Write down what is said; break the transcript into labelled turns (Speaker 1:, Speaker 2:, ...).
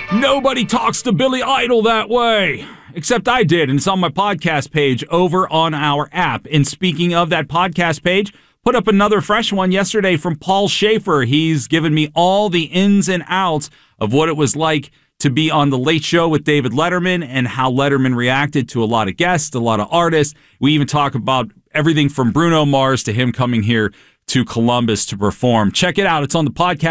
Speaker 1: Nobody talks to Billy Idol that way. Except I did, and it's on my podcast page over on our app. And speaking of that podcast page, put up another fresh one yesterday from Paul Schaefer. He's given me all the ins and outs of what it was like to be on The Late Show with David Letterman and how Letterman reacted to a lot of guests, a lot of artists. We even talk about everything from Bruno Mars to him coming here to Columbus to perform. Check it out. It's on the podcast.